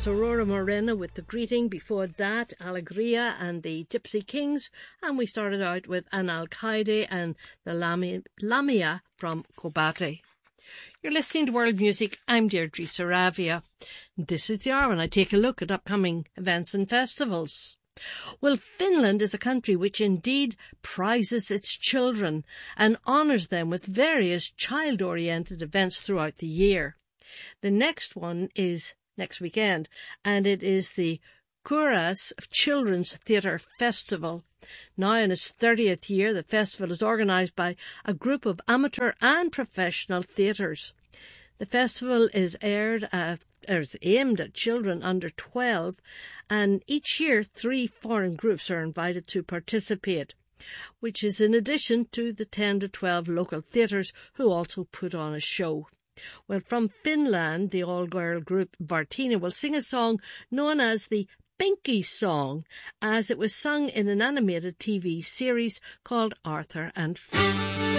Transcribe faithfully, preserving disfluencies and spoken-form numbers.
was Aurora Morena with The Greeting. Before that, Alegria and the Gypsy Kings. And we started out with An Al-Qaeda and the Lamia, Lamia from Kobate. You're listening to World Music. I'm Deirdre Saravia. This is the hour when I take a look at upcoming events and festivals. Well, Finland is a country which indeed prizes its children and honours them with various child-oriented events throughout the year. The next one is next weekend, and it is the Kuras Children's Theatre Festival. Now in its thirtieth year, the festival is organised by a group of amateur and professional theatres. The festival is aired at, or is aimed at children under twelve, and each year three foreign groups are invited to participate, which is in addition to the ten to twelve local theatres who also put on a show. Well, from Finland, the all-girl group Vartina will sing a song known as the Pinky Song, as it was sung in an animated T V series called Arthur and Finn.